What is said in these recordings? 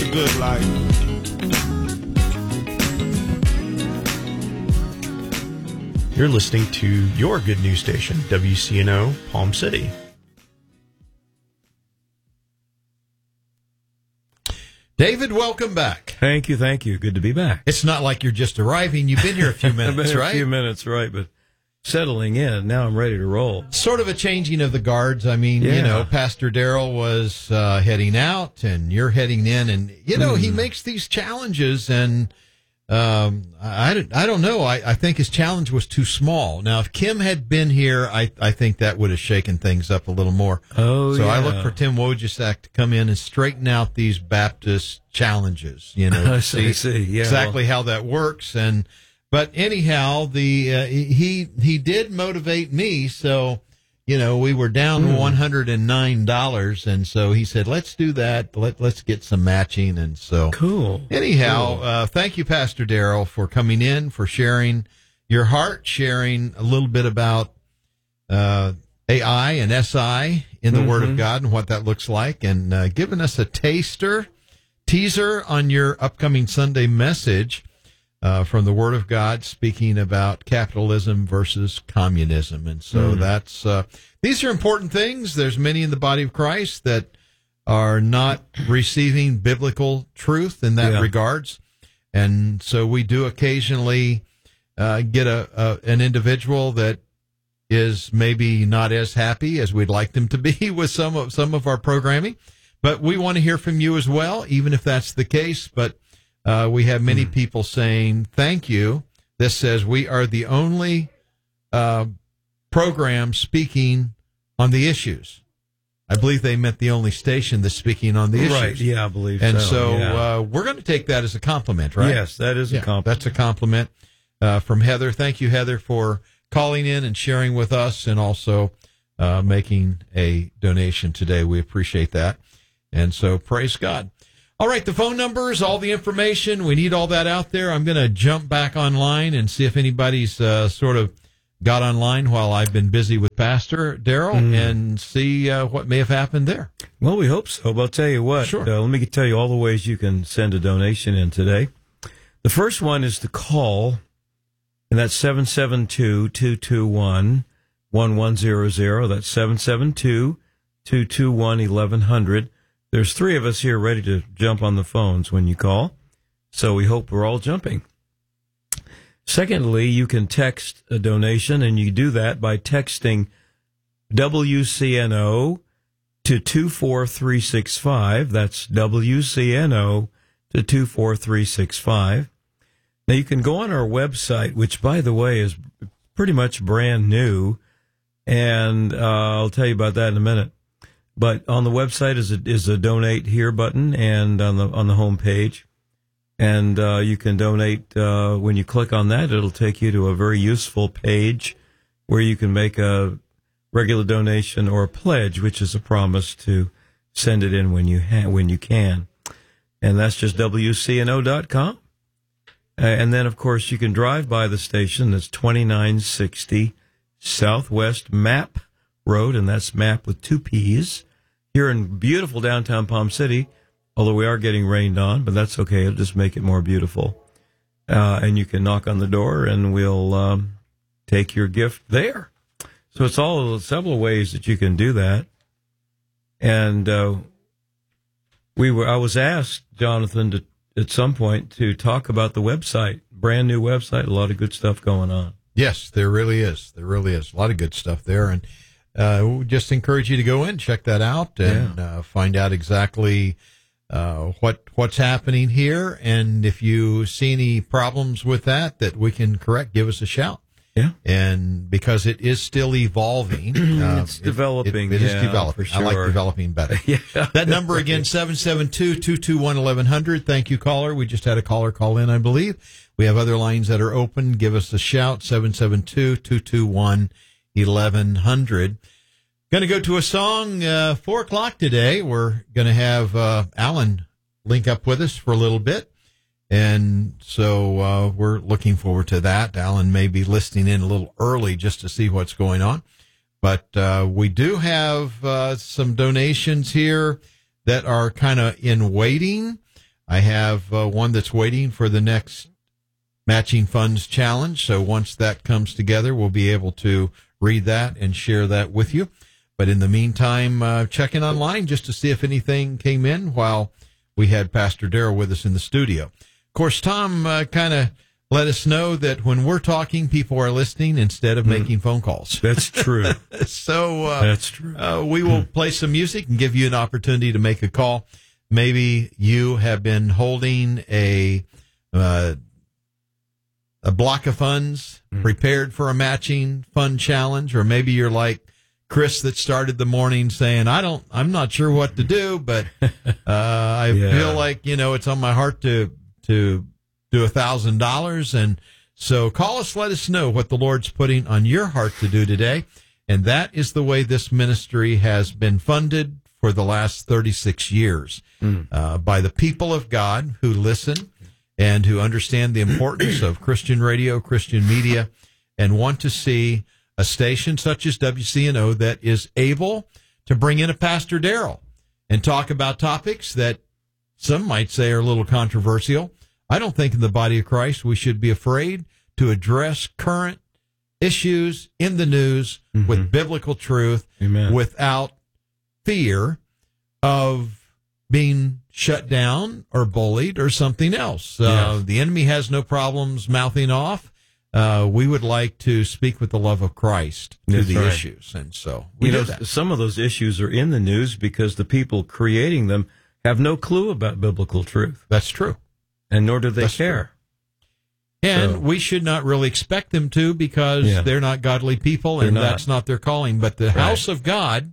good life. You're listening to your good news station, WCNO Palm City. David, welcome back. Thank you. Good to be back. It's not like you're just arriving. You've been here a few minutes, I've been here right? a few minutes, right, but settling in. Now I'm ready to roll. Sort of a changing of the guards. I mean, you know, Pastor Darrell was heading out, and you're heading in, and, you know, he makes these challenges, and I don't know. I think his challenge was too small. Now, if Kim had been here, I think that would have shaken things up a little more. Oh, so yeah. I look for Tim Wojciak to come in and straighten out these Baptist challenges, you know, to see Yeah, exactly how that works. But anyhow, he did motivate me. So, you know, we were down $109, and so he said, "Let's do that. Let's get some matching." And so, cool. Anyhow, thank you, Pastor Darrell, for coming in, for sharing your heart, sharing a little bit about AI and SI in the Word of God and what that looks like, and giving us a teaser on your upcoming Sunday message from the Word of God, speaking about capitalism versus communism. And so that's these are important things. There's many in the body of Christ that are not receiving biblical truth in that regards. And so we do occasionally get an individual that is maybe not as happy as we'd like them to be with some of our programming. But we want to hear from you as well, even if that's the case. But we have many people saying, thank you. This says we are the only program speaking on the issues. I believe they meant the only station that's speaking on the issues. Right, yeah, I believe and so. So we're going to take that as a compliment, right? Yes, that is a compliment. That's a compliment from Heather. Thank you, Heather, for calling in and sharing with us, and also making a donation today. We appreciate that. And so praise God. All right, the phone numbers, all the information, we need all that out there. I'm going to jump back online and see if anybody's sort of got online while I've been busy with Pastor Darrell, and see what may have happened there. Well, we hope so. But I'll tell you what. Sure. Let me tell you all the ways you can send a donation in today. The first one is to call, and that's 772-221-1100. That's 772-221-1100. There's three of us here ready to jump on the phones when you call, so we hope we're all jumping. Secondly, you can text a donation, and you do that by texting WCNO to 24365. That's WCNO to 24365. Now, you can go on our website, which, by the way, is pretty much brand new, and I'll tell you about that in a minute. But on the website is a donate here button, and on the home page, and you can donate. When you click on that, it'll take you to a very useful page where you can make a regular donation or a pledge, which is a promise to send it in when you can, and that's just WCNO.com. And then, of course, you can drive by the station. That's 2960 Southwest Map Road, and that's map with two P's, here in beautiful downtown Palm City, although we are getting rained on, but that's okay. It'll just make it more beautiful. And you can knock on the door, and we'll take your gift there. So it's several ways that you can do that. And I was asked, Jonathan, at some point to talk about the website, brand new website, a lot of good stuff going on. Yes, there really is. There really is a lot of good stuff there. And we just encourage you to go in, check that out, and find out exactly what's happening here. And if you see any problems with that we can correct, give us a shout. Yeah. And because it is still evolving. It's developing. It is developing. For sure. I like developing better. That number again, 772-221-1100. Thank you, caller. We just had a caller call in, I believe. We have other lines that are open. Give us a shout, 772-221-1100. Going to go to a song, 4 o'clock today. We're going to have Alan link up with us for a little bit. And so we're looking forward to that. Alan may be listening in a little early just to see what's going on. But we do have some donations here that are kind of in waiting. I have one that's waiting for the next Matching Funds Challenge. So once that comes together, we'll be able to read that and share that with you. But in the meantime, checking online just to see if anything came in while we had Pastor Darrell with us in the studio. Of course, Tom kind of let us know that when we're talking, people are listening instead of making phone calls. That's true. So that's true. We will play some music and give you an opportunity to make a call. Maybe you have been holding a block of funds prepared for a matching fund challenge, or maybe you're like Chris that started the morning saying, I'm not sure what to do, but I feel like, it's on my heart to do $1,000. And so call us, let us know what the Lord's putting on your heart to do today. And that is the way this ministry has been funded for the last 36 years by the people of God who listen and who understand the importance of Christian radio, Christian media, and want to see a station such as WCNO that is able to bring in a Pastor Darrell and talk about topics that some might say are a little controversial. I don't think in the body of Christ we should be afraid to address current issues in the news with biblical truth. Amen. Without fear of being shut down or bullied or something else. The enemy has no problems mouthing off. We would like to speak with the love of Christ to the issues. And so we do that. Some of those issues are in the news because the people creating them have no clue about biblical truth. That's true. And nor do they care. True. And we should not really expect them to, because they're not godly people and that's not their calling. But the house of God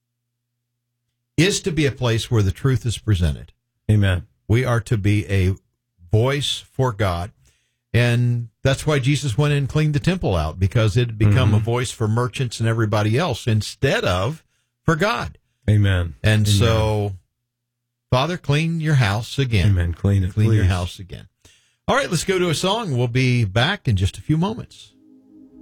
is to be a place where the truth is presented. Amen. We are to be a voice for God. And that's why Jesus went in and cleaned the temple out, because it had become a voice for merchants and everybody else instead of for God. Amen. And so, Father, clean your house again. Amen. Clean it, Clean please. your house again. All right, let's go to a song. We'll be back in just a few moments.